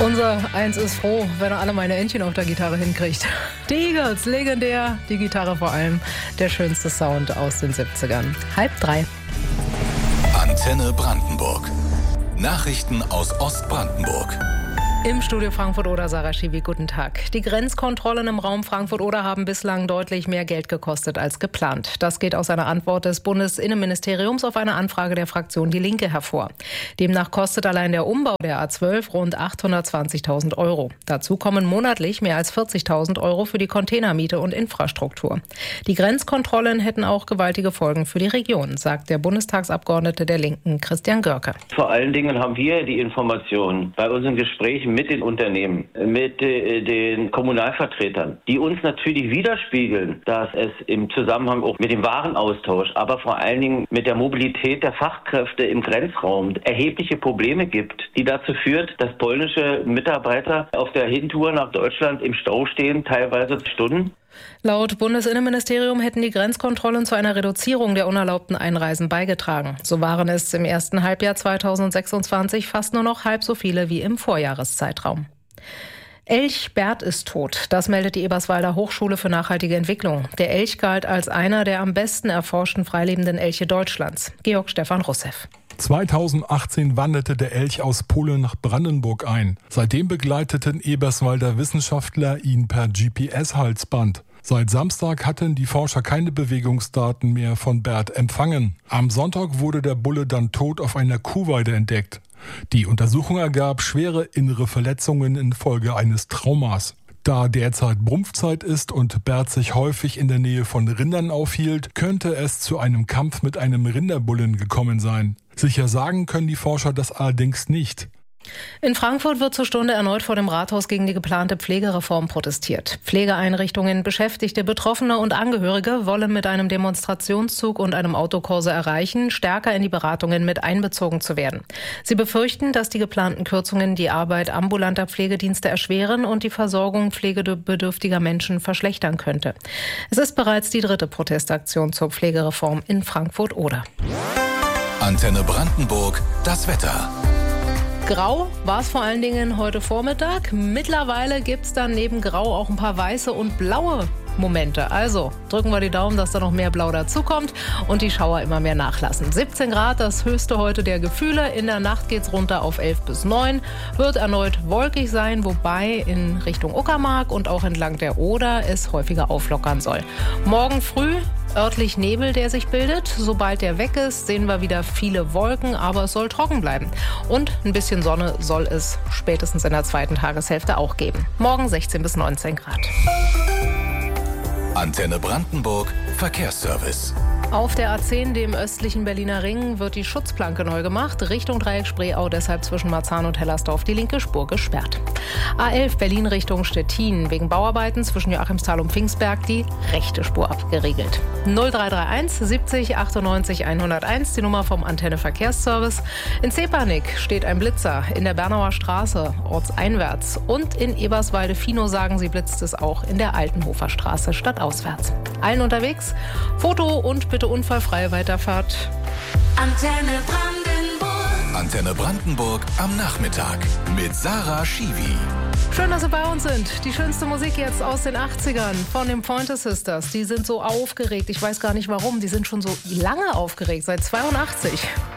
Unser Eins ist froh, wenn er alle meine Entchen auf der Gitarre hinkriegt. Die Eagles, legendär, die Gitarre vor allem, der schönste Sound aus den 70ern. 2:30. Antenne Brandenburg. Nachrichten aus Ostbrandenburg. Im Studio Frankfurt-Oder, Sarah Schiwi, guten Tag. Die Grenzkontrollen im Raum Frankfurt-Oder haben bislang deutlich mehr Geld gekostet als geplant. Das geht aus einer Antwort des Bundesinnenministeriums auf eine Anfrage der Fraktion Die Linke hervor. Demnach kostet allein der Umbau der A12 rund 820.000 Euro. Dazu kommen monatlich mehr als 40.000 Euro für die Containermiete und Infrastruktur. Die Grenzkontrollen hätten auch gewaltige Folgen für die Region, sagt der Bundestagsabgeordnete der Linken, Christian Görke. Vor allen Dingen haben wir die Informationen bei unseren Gesprächen mit den Unternehmen, mit den Kommunalvertretern, die uns natürlich widerspiegeln, dass es im Zusammenhang auch mit dem Warenaustausch, aber vor allen Dingen mit der Mobilität der Fachkräfte im Grenzraum erhebliche Probleme gibt, die dazu führt, dass polnische Mitarbeiter auf der Hintour nach Deutschland im Stau stehen, teilweise Stunden. Laut Bundesinnenministerium hätten die Grenzkontrollen zu einer Reduzierung der unerlaubten Einreisen beigetragen. So waren es im ersten Halbjahr 2026 fast nur noch halb so viele wie im Vorjahreszeitraum. Elch Bert ist tot. Das meldet die Eberswalder Hochschule für nachhaltige Entwicklung. Der Elch galt als einer der am besten erforschten freilebenden Elche Deutschlands. Georg Stefan Russev. 2018 wanderte der Elch aus Polen nach Brandenburg ein. Seitdem begleiteten Eberswalder Wissenschaftler ihn per GPS-Halsband. Seit Samstag hatten die Forscher keine Bewegungsdaten mehr von Bert empfangen. Am Sonntag wurde der Bulle dann tot auf einer Kuhweide entdeckt. Die Untersuchung ergab schwere innere Verletzungen infolge eines Traumas. Da derzeit Brumpfzeit ist und Bert sich häufig in der Nähe von Rindern aufhielt, könnte es zu einem Kampf mit einem Rinderbullen gekommen sein. Sicher sagen können die Forscher das allerdings nicht. In Frankfurt wird zur Stunde erneut vor dem Rathaus gegen die geplante Pflegereform protestiert. Pflegeeinrichtungen, Beschäftigte, Betroffene und Angehörige wollen mit einem Demonstrationszug und einem Autokorso erreichen, stärker in die Beratungen mit einbezogen zu werden. Sie befürchten, dass die geplanten Kürzungen die Arbeit ambulanter Pflegedienste erschweren und die Versorgung pflegebedürftiger Menschen verschlechtern könnte. Es ist bereits die 3. Protestaktion zur Pflegereform in Frankfurt-Oder. Antenne Brandenburg, das Wetter. Grau war es vor allen Dingen heute Vormittag. Mittlerweile gibt es dann neben Grau auch ein paar weiße und blaue Momente. Also drücken wir die Daumen, dass da noch mehr Blau dazukommt und die Schauer immer mehr nachlassen. 17 Grad, das höchste heute der Gefühle. In der Nacht geht's runter auf 11 bis 9. Wird erneut wolkig sein, wobei in Richtung Uckermark und auch entlang der Oder es häufiger auflockern soll. Morgen früh örtlich Nebel, der sich bildet. Sobald der weg ist, sehen wir wieder viele Wolken, aber es soll trocken bleiben. Und ein bisschen Sonne soll es spätestens in der zweiten Tageshälfte auch geben. Morgen 16 bis 19 Grad. Antenne Brandenburg, Verkehrsservice. Auf der A10, dem östlichen Berliner Ring, wird die Schutzplanke neu gemacht. Richtung Dreieck Spreeau, deshalb zwischen Marzahn und Hellersdorf die linke Spur gesperrt. A11 Berlin Richtung Stettin, wegen Bauarbeiten zwischen Joachimsthal und Pfingstberg die rechte Spur abgeriegelt. 0331 70 98 101, die Nummer vom Antenne Verkehrsservice. In Zepanik steht ein Blitzer, in der Bernauer Straße ortseinwärts und in Eberswalde-Finow, sagen sie, blitzt es auch in der Altenhofer Straße stadtauswärts. Allen unterwegs, Foto und bitte unfallfreie Weiterfahrt. Antenne Brandenburg. Antenne Brandenburg am Nachmittag mit Sarah Schiwi. Schön, dass Sie bei uns sind. Die schönste Musik jetzt aus den 80ern von den Pointer Sisters. Die sind so aufgeregt. Ich weiß gar nicht warum. Die sind schon so lange aufgeregt, seit 82.